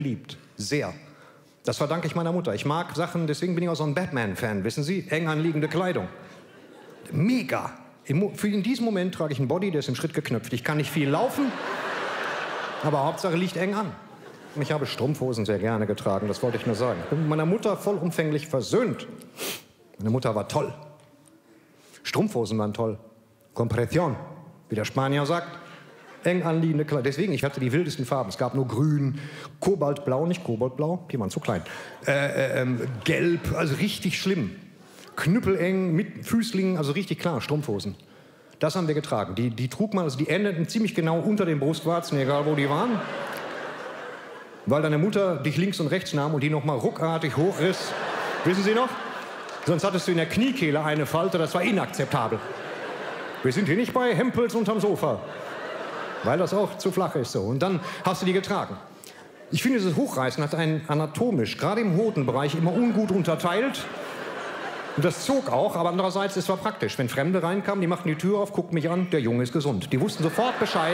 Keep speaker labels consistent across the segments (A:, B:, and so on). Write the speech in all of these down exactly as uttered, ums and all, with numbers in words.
A: liebt. Sehr. Das verdanke ich meiner Mutter. Ich mag Sachen, deswegen bin ich auch so ein Batman-Fan, wissen Sie? Eng anliegende Kleidung. Mega. Für in diesem Moment trage ich einen Body, der ist im Schritt geknöpft. Ich kann nicht viel laufen, aber Hauptsache liegt eng an. Ich habe Strumpfhosen sehr gerne getragen, das wollte ich nur sagen. Ich bin mit meiner Mutter vollumfänglich versöhnt. Meine Mutter war toll. Strumpfhosen waren toll. Compression, wie der Spanier sagt. Eng anliegende Kleidung. Deswegen, ich hatte die wildesten Farben. Es gab nur grün, kobaltblau, nicht kobaltblau, die waren zu klein. Äh, äh, gelb, also richtig schlimm. Knüppeleng, mit Füßlingen, also richtig klar, Strumpfhosen. Das haben wir getragen. Die, die trug man, also die endeten ziemlich genau unter den Brustwarzen, egal wo die waren. Weil deine Mutter dich links und rechts nahm und die noch mal ruckartig hochriss. Wissen Sie noch? Sonst hattest du in der Kniekehle eine Falte, das war inakzeptabel. Wir sind hier nicht bei Hempels unterm Sofa. Weil das auch zu flach ist so. Und dann hast du die getragen. Ich finde, dieses Hochreißen hat einen anatomisch, gerade im Hodenbereich, immer ungut unterteilt. Und das zog auch, aber andererseits, es war praktisch. Wenn Fremde reinkamen, die machten die Tür auf, guckten mich an, der Junge ist gesund. Die wussten sofort Bescheid.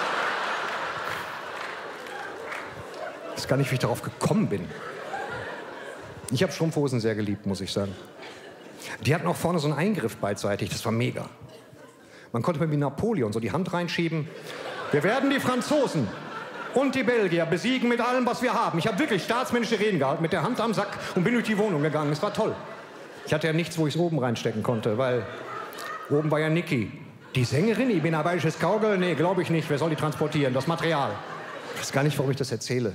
A: Ich weiß gar nicht, wie ich darauf gekommen bin. Ich habe Strumpfhosen sehr geliebt, muss ich sagen. Die hatten auch vorne so einen Eingriff beidseitig, das war mega. Man konnte mir wie Napoleon so die Hand reinschieben. Wir werden die Franzosen und die Belgier besiegen mit allem, was wir haben. Ich habe wirklich staatsmännische Reden gehalten, mit der Hand am Sack und bin durch die Wohnung gegangen. Es war toll. Ich hatte ja nichts, wo ich es oben reinstecken konnte, weil oben war ja Niki. Die Sängerin, ich bin ein bayerisches Kaugel? Nee, glaube ich nicht. Wer soll die transportieren? Das Material. Ich weiß gar nicht, warum ich das erzähle.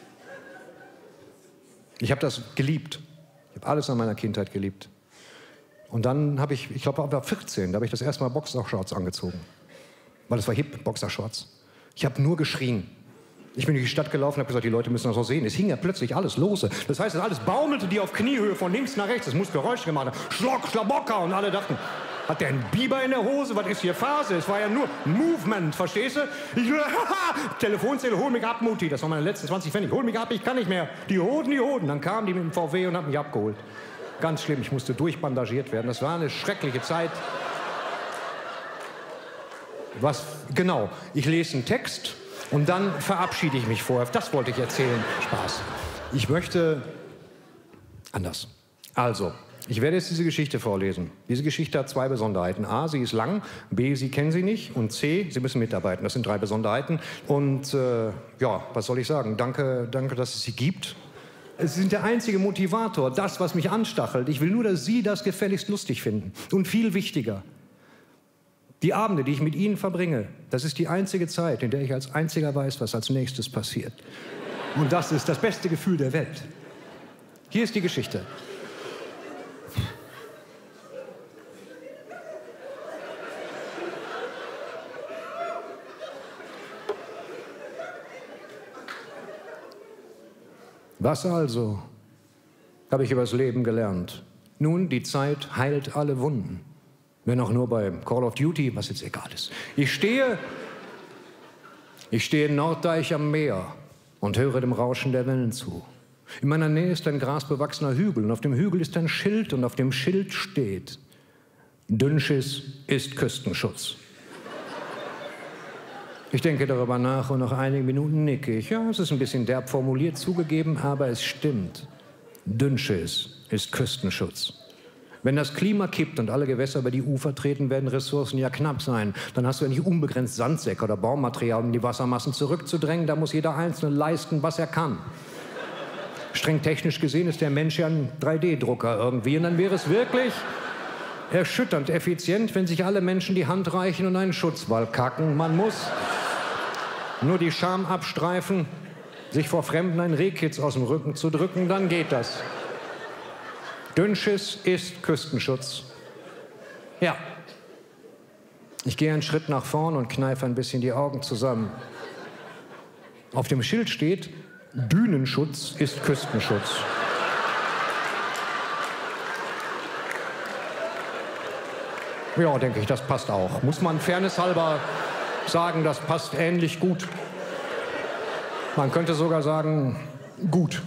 A: Ich habe das geliebt. Ich habe alles an meiner Kindheit geliebt. Und dann habe ich, ich glaube, ich war vierzehn, da habe ich das erste Mal Boxershorts angezogen. Weil es war hip, Boxershorts. Ich habe nur geschrien. Ich bin durch die Stadt gelaufen und habe gesagt, die Leute müssen das auch sehen. Es hing ja plötzlich alles lose. Das heißt, es alles baumelte die auf Kniehöhe von links nach rechts. Es muss Geräusche gemacht haben. Schlock, Schlabocker. Und alle dachten, hat der einen Biber in der Hose? Was ist hier Phase? Es war ja nur Movement, verstehst du? Ich, Telefonzelle, hol mich ab, Mutti. Das waren meine letzten zwanzig Pfennig. Hol mich ab, ich kann nicht mehr. Die Hoden, die Hoden. Dann kamen die mit dem V W und haben mich abgeholt. Ganz schlimm, ich musste durchbandagiert werden. Das war eine schreckliche Zeit. Was, genau, ich lese einen Text und dann verabschiede ich mich vorher. Das wollte ich erzählen. Spaß. Ich möchte anders. Also, ich werde jetzt diese Geschichte vorlesen. Diese Geschichte hat zwei Besonderheiten. A, sie ist lang. B, Sie kennen sie nicht. Und C, Sie müssen mitarbeiten. Das sind drei Besonderheiten. Und äh, ja, was soll ich sagen? Danke, danke, dass es sie gibt. Sie sind der einzige Motivator, das, was mich anstachelt. Ich will nur, dass Sie das gefälligst lustig finden. Und viel wichtiger, die Abende, die ich mit Ihnen verbringe, das ist die einzige Zeit, in der ich als Einziger weiß, was als nächstes passiert. Und das ist das beste Gefühl der Welt. Hier ist die Geschichte. Was also habe ich übers Leben gelernt? Nun, die Zeit heilt alle Wunden. Wenn auch nur bei Call of Duty, was jetzt egal ist. Ich stehe, ich stehe in Norddeich am Meer und höre dem Rauschen der Wellen zu. In meiner Nähe ist ein grasbewachsener Hügel und auf dem Hügel ist ein Schild und auf dem Schild steht: Dünnschiss ist Küstenschutz. Ich denke darüber nach und nach einigen Minuten nicke ich. Ja, es ist ein bisschen derb formuliert zugegeben, aber es stimmt. Dünnschiss ist Küstenschutz. Wenn das Klima kippt und alle Gewässer über die Ufer treten, werden Ressourcen ja knapp sein. Dann hast du ja nicht unbegrenzt Sandsäcke oder Baumaterial, um die Wassermassen zurückzudrängen. Da muss jeder Einzelne leisten, was er kann. Streng technisch gesehen ist der Mensch ja ein drei D Drucker irgendwie. Und dann wäre es wirklich erschütternd effizient, wenn sich alle Menschen die Hand reichen und einen Schutzwall kacken. Man muss nur die Scham abstreifen, sich vor Fremden ein Rehkitz aus dem Rücken zu drücken, dann geht das. Dünnschiss ist Küstenschutz. Ja. Ich gehe einen Schritt nach vorn und kneife ein bisschen die Augen zusammen. Auf dem Schild steht: Dünenschutz ist Küstenschutz. Ja, denke ich, das passt auch. Muss man fairnesshalber sagen, das passt ähnlich gut. Man könnte sogar sagen, gut.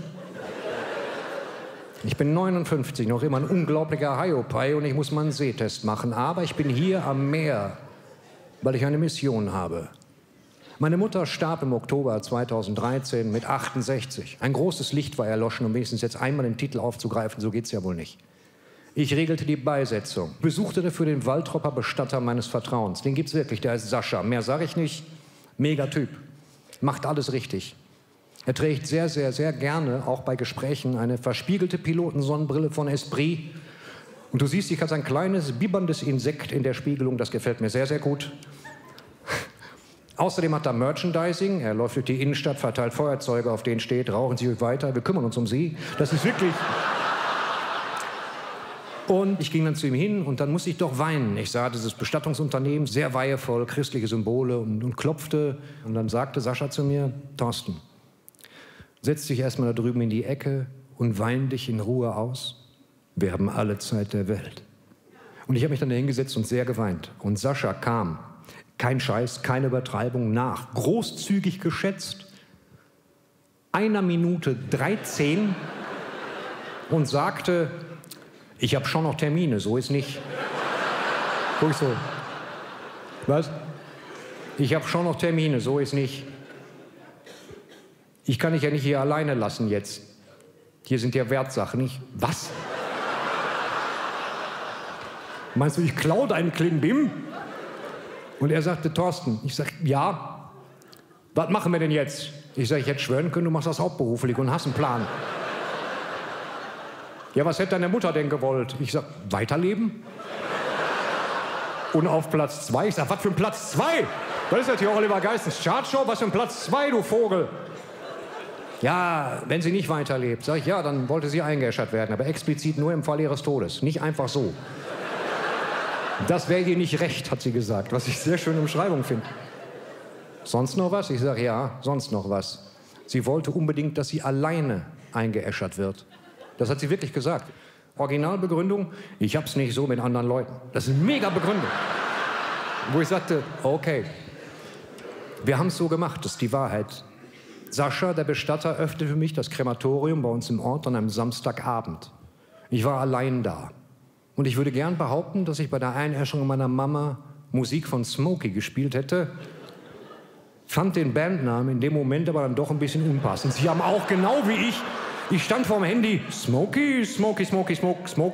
A: Ich bin neunundfünfzig, noch immer ein unglaublicher Hiopai und ich muss mal einen Sehtest machen. Aber ich bin hier am Meer, weil ich eine Mission habe. Meine Mutter starb im Oktober zweitausenddreizehn mit achtundsechzig. Ein großes Licht war erloschen, um wenigstens jetzt einmal den Titel aufzugreifen, so geht's ja wohl nicht. Ich regelte die Beisetzung, besuchte dafür den Waltropper Bestatter meines Vertrauens. Den gibt's wirklich, der heißt Sascha. Mehr sage ich nicht. Megatyp. Macht alles richtig. Er trägt sehr, sehr, sehr gerne, auch bei Gesprächen, eine verspiegelte Pilotensonnenbrille von Esprit. Und du siehst, ich habe ein kleines, bibberndes Insekt in der Spiegelung. Das gefällt mir sehr, sehr gut. Außerdem hat er Merchandising. Er läuft durch die Innenstadt, verteilt Feuerzeuge, auf denen steht, rauchen Sie weiter, wir kümmern uns um Sie. Das ist wirklich... Und ich ging dann zu ihm hin und dann musste ich doch weinen. Ich sah dieses Bestattungsunternehmen, sehr weihevoll, christliche Symbole und, und klopfte. Und dann sagte Sascha zu mir, Thorsten, setz dich erstmal da drüben in die Ecke und wein dich in Ruhe aus. Wir haben alle Zeit der Welt. Und ich habe mich dann da hingesetzt und sehr geweint. Und Sascha kam, kein Scheiß, keine Übertreibung, nach, großzügig geschätzt, einer Minute dreizehn und sagte, ich habe schon noch Termine, so ist nicht. Guck ich so. Was? Ich habe schon noch Termine, so ist nicht. Ich kann dich ja nicht hier alleine lassen jetzt. Hier sind ja Wertsachen, nicht? Was? Meinst du, ich klaue deinen Klimbim? Und er sagte, Thorsten, ich sag, ja. Was machen wir denn jetzt? Ich sage, ich hätte schwören können, du machst das hauptberuflich und hast einen Plan. Ja, was hätte deine Mutter denn gewollt? Ich sag, weiterleben? Und auf Platz zwei? Ich sag, was für ein Platz zwei? Was ist das hier, Oliver Geistens Chartshow? Was für ein Platz zwei, du Vogel? Ja, wenn sie nicht weiterlebt. Sag ich, ja, dann wollte sie eingeäschert werden, aber explizit nur im Fall ihres Todes. Nicht einfach so. Das wäre ihr nicht recht, hat sie gesagt, was ich sehr schöne Umschreibung finde. Sonst noch was? Ich sage, ja, sonst noch was. Sie wollte unbedingt, dass sie alleine eingeäschert wird. Das hat sie wirklich gesagt. Originalbegründung, ich hab's nicht so mit anderen Leuten. Das ist eine mega Begründung. Wo ich sagte, okay, wir haben es so gemacht, das ist die Wahrheit. Sascha, der Bestatter, öffnete für mich das Krematorium bei uns im Ort an einem Samstagabend. Ich war allein da. Und ich würde gern behaupten, dass ich bei der Einäscherung meiner Mama Musik von Smokey gespielt hätte. Fand den Bandnamen in dem Moment aber dann doch ein bisschen unpassend. Sie haben auch genau wie ich, ich stand vorm Handy, Smokey, Smokey, Smokey, Smoke, Smoke.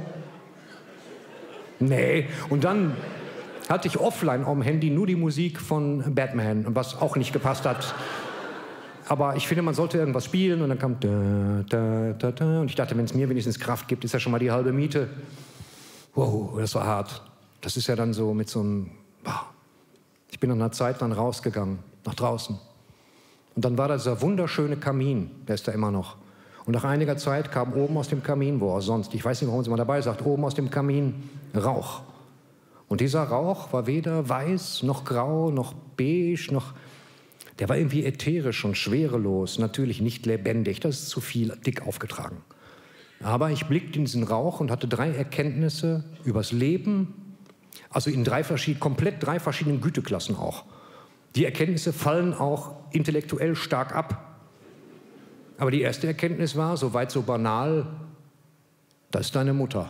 A: Nee, und dann hatte ich offline am Handy nur die Musik von Batman, was auch nicht gepasst hat. Aber ich finde, man sollte irgendwas spielen und dann kam da, da, da, da. Und ich dachte, wenn es mir wenigstens Kraft gibt, ist ja schon mal die halbe Miete. Wow, das war hart. Das ist ja dann so mit so einem... Wow. Ich bin nach einer Zeit dann rausgegangen, nach draußen. Und dann war da dieser wunderschöne Kamin, der ist da immer noch. Und nach einiger Zeit kam oben aus dem Kamin, wo auch sonst, ich weiß nicht, warum sie mal dabei sagt, oben aus dem Kamin Rauch. Und dieser Rauch war weder weiß, noch grau, noch beige, noch... Der war irgendwie ätherisch und schwerelos, natürlich nicht lebendig, das ist zu viel, dick aufgetragen. Aber ich blickte in diesen Rauch und hatte drei Erkenntnisse übers Leben, also in drei verschiedenen, komplett drei verschiedenen Güteklassen auch. Die Erkenntnisse fallen auch intellektuell stark ab. Aber die erste Erkenntnis war, soweit so banal, das ist deine Mutter.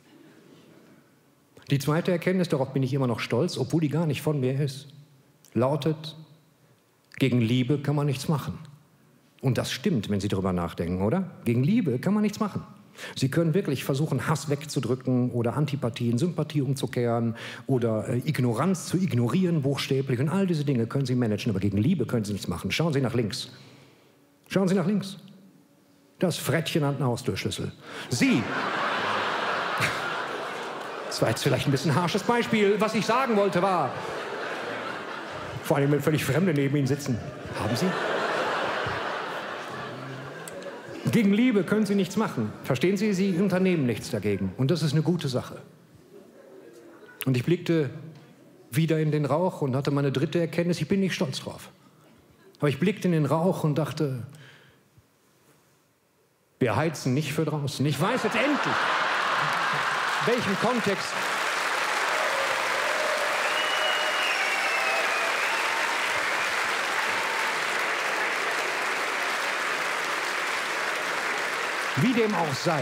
A: Die zweite Erkenntnis, darauf bin ich immer noch stolz, obwohl die gar nicht von mir ist, lautet, gegen Liebe kann man nichts machen. Und das stimmt, wenn Sie darüber nachdenken, oder? Gegen Liebe kann man nichts machen. Sie können wirklich versuchen, Hass wegzudrücken oder Antipathie in Sympathie umzukehren oder äh, Ignoranz zu ignorieren, buchstäblich. Und all diese Dinge können Sie managen, aber gegen Liebe können Sie nichts machen. Schauen Sie nach links. Schauen Sie nach links. Das Frettchen hat einen Haustürschlüssel. Sie... Das war jetzt vielleicht ein bisschen ein harsches Beispiel. Was ich sagen wollte war... Vor allem, wenn völlig Fremde neben Ihnen sitzen. Haben Sie? Gegen Liebe können Sie nichts machen. Verstehen Sie? Sie unternehmen nichts dagegen. Und das ist eine gute Sache. Und ich blickte wieder in den Rauch und hatte meine dritte Erkenntnis. Ich bin nicht stolz drauf. Aber ich blickte in den Rauch und dachte, wir heizen nicht für draußen. Ich weiß jetzt endlich, welchen Kontext... Wie dem auch sei.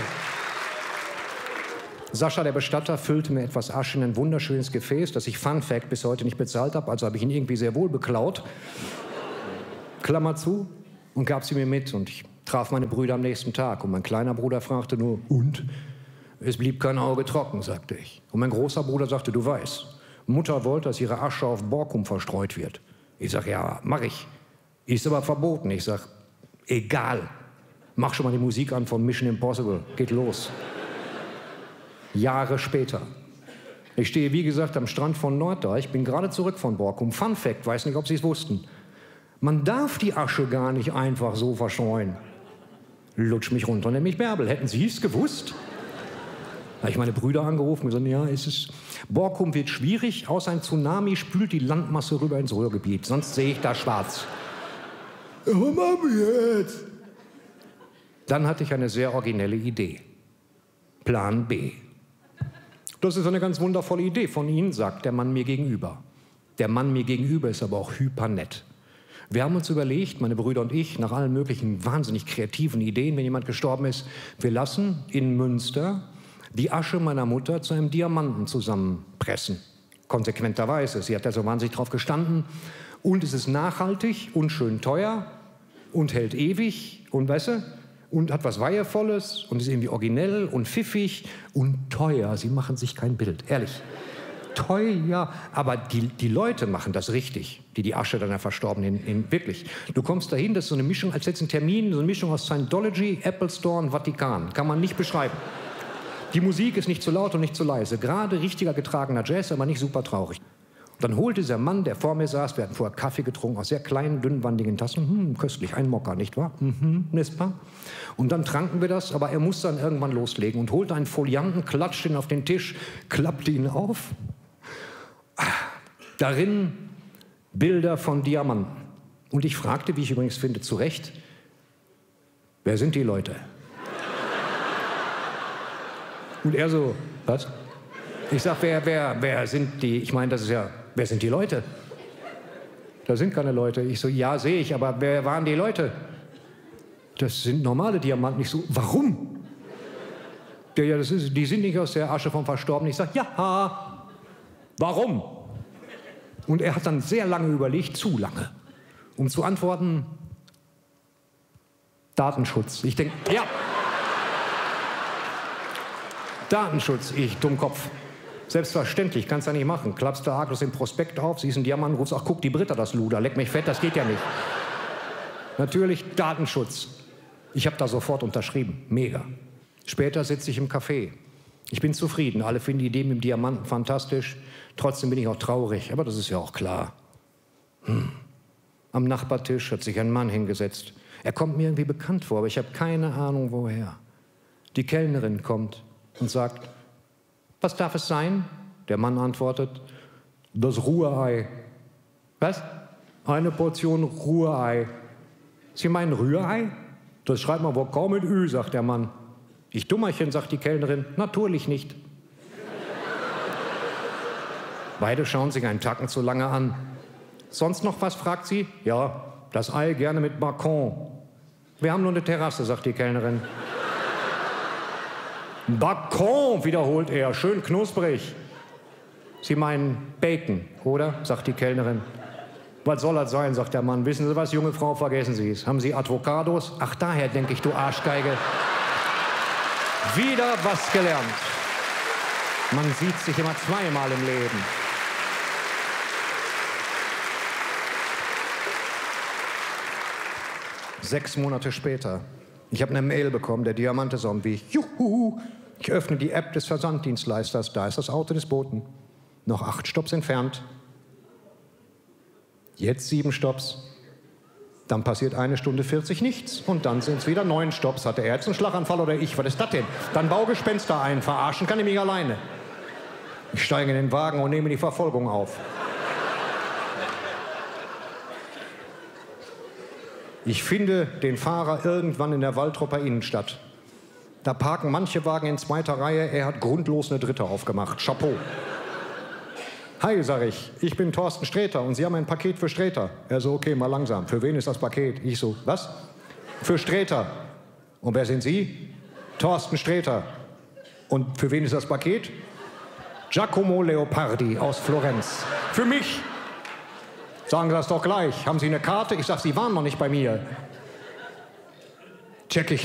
A: Sascha, der Bestatter, füllte mir etwas Asche in ein wunderschönes Gefäß, das ich, Fun Fact, bis heute nicht bezahlt habe. Also habe ich ihn irgendwie sehr wohl beklaut. Klammer zu, und gab sie mir mit. Und ich traf meine Brüder am nächsten Tag. Und mein kleiner Bruder fragte nur, und? Es blieb kein Auge trocken, sagte ich. Und mein großer Bruder sagte, du weißt, Mutter wollte, dass ihre Asche auf Borkum verstreut wird. Ich sag, ja, mach ich. Ist aber verboten. Ich sag, egal. Mach schon mal die Musik an von Mission Impossible. Geht los. Jahre später. Ich stehe, wie gesagt, am Strand von Norddeich, bin gerade zurück von Borkum. Fun Fact, weiß nicht, ob Sie es wussten. Man darf die Asche gar nicht einfach so verstreuen. Lutsch mich runter, nenn mich Bärbel. Hätten Sie es gewusst? Habe ich meine Brüder angerufen und gesagt, ja, ist es. Borkum wird schwierig, außer ein Tsunami spült die Landmasse rüber ins Ruhrgebiet. Sonst sehe ich da schwarz. Was machen wir jetzt? Dann hatte ich eine sehr originelle Idee. Plan B. Das ist eine ganz wundervolle Idee von Ihnen, sagt der Mann mir gegenüber. Der Mann mir gegenüber ist aber auch hypernett. Wir haben uns überlegt, meine Brüder und ich, nach allen möglichen wahnsinnig kreativen Ideen, wenn jemand gestorben ist, wir lassen in Münster die Asche meiner Mutter zu einem Diamanten zusammenpressen. Konsequenterweise, sie hat da so wahnsinnig drauf gestanden. Und es ist nachhaltig und schön teuer und hält ewig und, weißt du, und hat was Weihevolles und ist irgendwie originell und pfiffig und teuer. Sie machen sich kein Bild, ehrlich. Teuer, aber die, die Leute machen das richtig, die die Asche deiner Verstorbenen, in, in, wirklich. Du kommst dahin, das ist so eine Mischung, als jetzt ein Termin, so eine Mischung aus Scientology, Apple Store und Vatikan. Kann man nicht beschreiben. Die Musik ist nicht zu laut und nicht zu leise. Gerade richtiger getragener Jazz, aber nicht super traurig. Und dann holte dieser Mann, der vor mir saß, wir hatten vorher Kaffee getrunken, aus sehr kleinen, dünnwandigen Tassen. Hm, köstlich, ein Mokka, nicht wahr? Mhm, n'est-ce pas? Und dann tranken wir das, aber er musste dann irgendwann loslegen und holte einen Folianten, klatschte ihn auf den Tisch, klappte ihn auf. Darin Bilder von Diamanten. Und ich fragte, wie ich übrigens finde, zu Recht, wer sind die Leute? Und er so, was? Ich sag, wer, wer, wer sind die, ich meine, das ist ja, wer sind die Leute? Da sind keine Leute. Ich so, ja, sehe ich, aber wer waren die Leute? Das sind normale Diamanten. Ich so, warum? Der, ja, das ist, die sind nicht aus der Asche vom Verstorbenen. Ich sag, ja, warum? Und er hat dann sehr lange überlegt, zu lange, um zu antworten, Datenschutz. Ich denke, ja, Datenschutz, ich Dummkopf. Selbstverständlich, kannst du ja nicht machen. Klappst du arglos den Prospekt auf, siehst einen Diamant, rufst, ach guck, die Britta, das Luder, leck mich fett, das geht ja nicht. Natürlich Datenschutz. Ich habe da sofort unterschrieben, mega. Später sitze ich im Café. Ich bin zufrieden, alle finden die Idee mit dem Diamanten fantastisch. Trotzdem bin ich auch traurig, aber das ist ja auch klar. Hm. Am Nachbartisch hat sich ein Mann hingesetzt. Er kommt mir irgendwie bekannt vor, aber ich habe keine Ahnung, woher. Die Kellnerin kommt und sagt, was darf es sein? Der Mann antwortet, das Rührei. Was? Eine Portion Rührei. Sie meinen Rührei? Das schreibt man wohl kaum mit Ü, sagt der Mann. Ich Dummerchen, sagt die Kellnerin, natürlich nicht. Beide schauen sich einen Tacken zu lange an. Sonst noch was, fragt sie. Ja, das Ei gerne mit Bacon. Wir haben nur eine Terrasse, sagt die Kellnerin. Bacon, wiederholt er, schön knusprig. Sie meinen Bacon, oder? Sagt die Kellnerin. Was soll das sein, sagt der Mann. Wissen Sie was, junge Frau, vergessen Sie es. Haben Sie Avocados? Ach, daher denke ich, du Arschgeige. Wieder was gelernt. Man sieht sich immer zweimal im Leben. Sechs Monate später. Ich habe eine Mail bekommen, der Diamant ist am Weg. Juhu! Ich öffne die App des Versanddienstleisters, da ist das Auto des Boten. Noch acht Stopps entfernt. Jetzt sieben Stopps. Dann passiert eine Stunde vierzig nichts. Und dann sind es wieder neun Stopps. Hatte er jetzt einen Schlaganfall oder ich? Was ist das denn? Dann Baugespenster ein. Verarschen kann ich mich alleine. Ich steige in den Wagen und nehme die Verfolgung auf. Ich finde den Fahrer irgendwann in der Waltrupper Innenstadt. Da parken manche Wagen in zweiter Reihe. Er hat grundlos eine dritte aufgemacht. Chapeau. Hi, sag ich, ich bin Thorsten Sträter und Sie haben ein Paket für Sträter. Er so, okay, mal langsam. Für wen ist das Paket? Ich so, was? Für Sträter. Und wer sind Sie? Thorsten Sträter. Und für wen ist das Paket? Giacomo Leopardi aus Florenz. Für mich. Sagen Sie das doch gleich. Haben Sie eine Karte? Ich sage, Sie waren noch nicht bei mir. Check ich